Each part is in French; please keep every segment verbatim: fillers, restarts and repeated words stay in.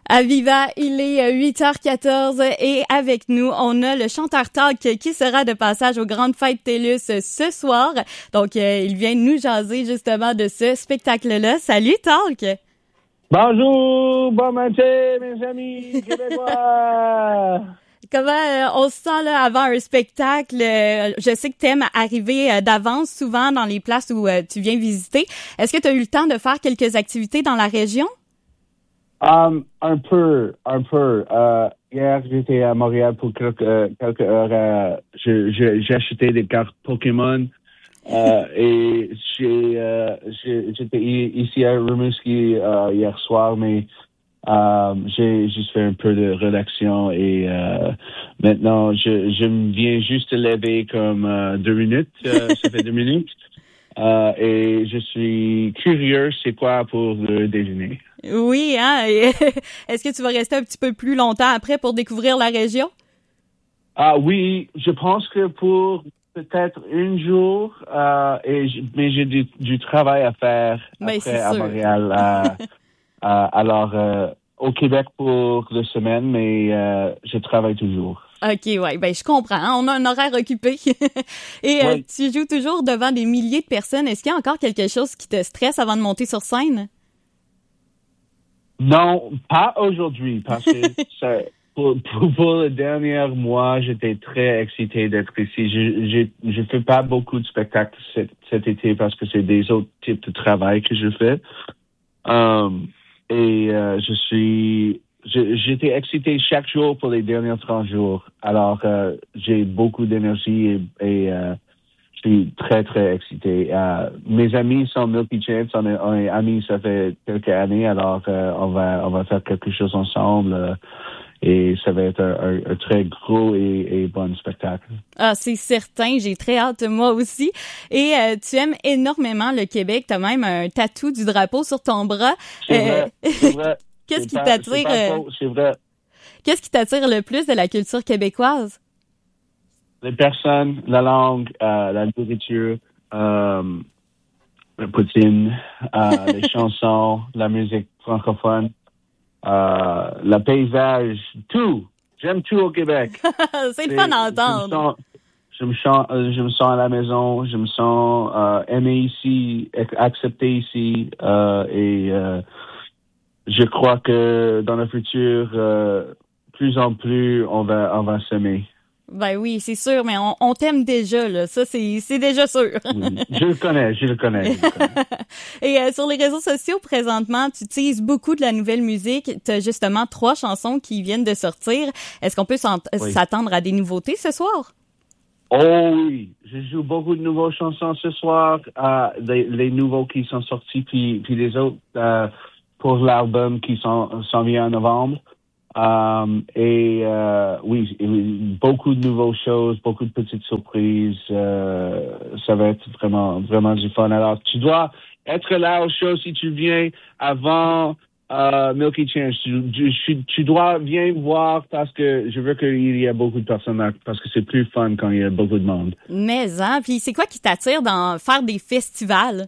À Viva, il est huit heures quatorze et avec nous, on a le chanteur Talk qui sera de passage aux Grandes Fêtes TELUS ce soir. Donc, euh, il vient nous jaser justement de ce spectacle-là. Salut Talk! Bonjour, bon matin mes amis québécois! Comment euh, on se sent là avant un spectacle? Euh, je sais que t'aimes arriver euh, d'avance souvent dans les places où euh, tu viens visiter. Est-ce que tu as eu le temps de faire quelques activités dans la région? Um, un peu, un peu. Euh, hier, j'étais à Montréal pour quelques, euh, quelques heures. Euh, je, je, j'ai acheté des cartes Pokémon euh, et j'ai, euh, j'ai, j'étais ici à Rimouski euh, hier soir, mais euh, j'ai juste fait un peu de relaxation et euh, maintenant, je, je me viens juste de lever comme euh, deux minutes. Euh, ça fait deux minutes. Euh, et je suis curieux, c'est quoi pour le déjeuner? Oui, hein? Est-ce que tu vas rester un petit peu plus longtemps après pour découvrir la région? Ah oui, je pense que pour peut-être un jour, euh, et j- mais j'ai du, du travail à faire Ben, après c'est à sûr. Montréal. euh, euh, alors, euh, au Québec pour deux semaines, mais euh, je travaille toujours. OK, ouais, ben je comprends. Hein? On a un horaire occupé. Et euh, Oui. tu joues toujours devant des milliers de personnes. Est-ce qu'il y a encore quelque chose qui te stresse avant de monter sur scène? Non, pas aujourd'hui, parce que ça, pour, pour, pour le dernier mois, j'étais très excité d'être ici. Je je, je fais pas beaucoup de spectacles cet, cet été parce que c'est des autres types de travail que je fais. Um, et euh, je suis, je, j'étais excité chaque jour pour les derniers trente jours. Alors, euh, j'ai beaucoup d'énergie et, et euh, je suis très, très excité. Euh, mes amis sont Milky Chance, on est, on est amis, ça fait quelques années, alors euh, on va on va faire quelque chose ensemble euh, et ça va être un, un, un très gros et, et bon spectacle. Ah, c'est certain, j'ai très hâte moi aussi. Et euh, tu aimes énormément le Québec, t'as même un tatou du drapeau sur ton bras. C'est vrai, Euh, c'est vrai. Qu'est-ce C'est qui pas, t'attire c'est pas euh, faux, c'est vrai. Qu'est-ce qui t'attire le plus de la culture québécoise? Les personnes, la langue, euh, la nourriture, euh, la poutine, euh, les chansons, la musique francophone, euh, le paysage, tout. J'aime tout au Québec. C'est le fun à Je me entendre. sens, je me sens, euh, je me sens à la maison, je me sens euh, aimé ici, ac- accepté ici, euh, et euh, je crois que dans le futur, euh, plus en plus, on va, on va s'aimer. Ben oui, c'est sûr, mais on, on t'aime déjà, là. Ça, c'est, c'est déjà sûr. Oui, je le connais, je le connais. Je le connais. Et euh, sur les réseaux sociaux, présentement, tu utilises beaucoup de la nouvelle musique. Tu as justement trois chansons qui viennent de sortir. Est-ce qu'on peut s'ent- Oui. s'attendre à des nouveautés ce soir? Oh oui, je joue beaucoup de nouvelles chansons ce soir, euh, les, les nouveaux qui sont sortis, puis, puis les autres euh, pour l'album qui sont s'en vient en novembre. Um, et euh, oui, et beaucoup de nouvelles choses, beaucoup de petites surprises. Euh, ça va être vraiment, vraiment du fun. Alors, tu dois être là au show si tu viens avant euh, Milky Chance. Tu, tu, tu dois bien voir parce que je veux qu'il y ait beaucoup de personnes là, parce que c'est plus fun quand il y a beaucoup de monde. Mais, hein, puis c'est quoi qui t'attire dans faire des festivals?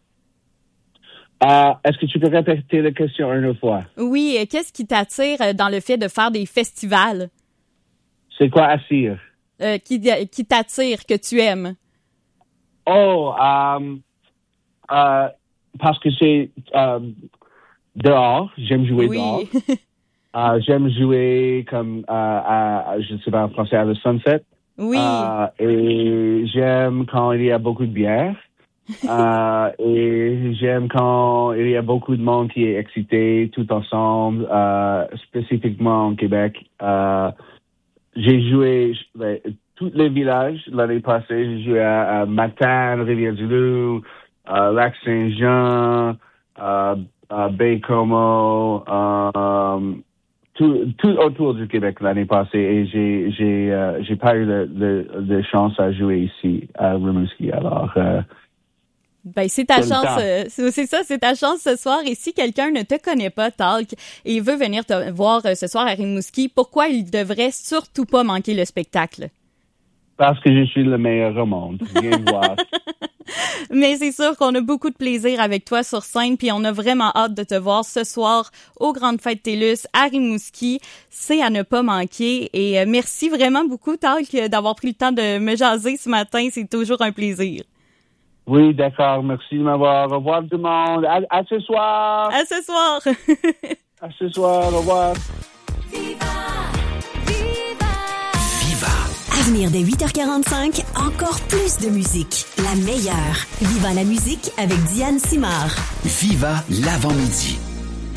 Euh, est-ce que tu peux répéter la question une autre fois? Oui, euh, qu'est-ce qui t'attire euh, dans le fait de faire des festivals? C'est quoi assire? Euh, qui, qui t'attire, que tu aimes? Oh, um, euh, parce que c'est euh, dehors. J'aime jouer dehors. Oui. Euh, j'aime jouer comme, euh, à, je ne sais pas en français, à le sunset. Oui. Euh, et j'aime quand il y a beaucoup de bière. euh, et j'aime quand il y a beaucoup de monde qui est excité tout ensemble, euh, spécifiquement au Québec. Euh, j'ai joué ben, tous les villages l'année passée. J'ai joué à, à Matane, Rivière-du-Loup, euh, Lac-Saint-Jean, euh, à Baie-Comeau, euh, tout, tout autour du Québec l'année passée. Et j'ai j'ai euh, j'ai pas eu de, de, de chance à jouer ici à Rimouski. Alors euh, Ben, c'est ta c'est le chance, temps. euh, c'est c'est ça, c'est ta chance ce soir. Et si quelqu'un ne te connaît pas, Talk, et veut venir te voir euh, ce soir à Rimouski, pourquoi il devrait surtout pas manquer le spectacle? Parce que je suis le meilleur au monde. Viens voir. Mais c'est sûr qu'on a beaucoup de plaisir avec toi sur scène, puis on a vraiment hâte de te voir ce soir aux Grandes Fêtes TELUS à Rimouski. C'est à ne pas manquer. Et euh, merci vraiment beaucoup, Talk, d'avoir pris le temps de me jaser ce matin. C'est toujours un plaisir. Oui, d'accord. Merci de m'avoir. Au revoir tout le monde. À, à ce soir. À ce soir. À ce soir. Au revoir. Viva! Viva! Viva! À venir dès huit heures quarante-cinq, encore plus de musique. La meilleure. Viva la musique avec Diane Simard. Viva l'avant-midi.